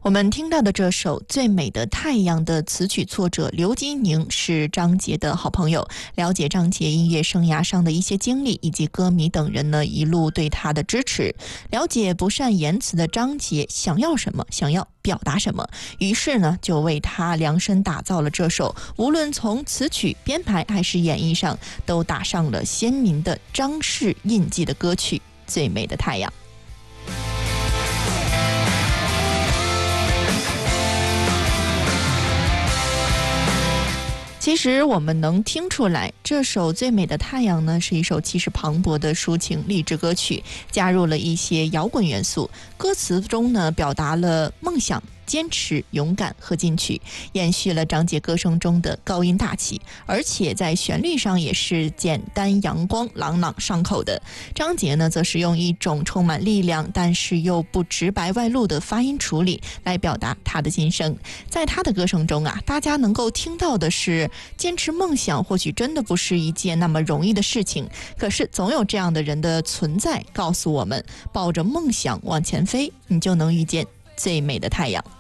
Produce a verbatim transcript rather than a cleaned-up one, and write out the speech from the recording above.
我们听到的这首《最美的太阳》的词曲作者刘金宁是张杰的好朋友，了解张杰音乐生涯上的一些经历，以及歌迷等人呢一路对他的支持。了解不善言辞的张杰想要什么，想要表达什么，于是呢就为他量身打造了这首无论从词曲编排还是演绎上都打上了鲜明的张氏印记的歌曲《最美的太阳》。其实我们能听出来，这首《最美的太阳》呢是一首气势磅礴的抒情励志歌曲，加入了一些摇滚元素，歌词中呢表达了梦想、坚持、勇敢和进取，延续了张杰歌声中的高音大气，而且在旋律上也是简单阳光、朗朗上口的。张杰呢则是用一种充满力量但是又不直白外露的发音处理来表达他的心声。在他的歌声中啊，大家能够听到的是，坚持梦想或许真的不是一件那么容易的事情，可是总有这样的人的存在告诉我们，抱着梦想往前飞，你就能遇见最美的太阳。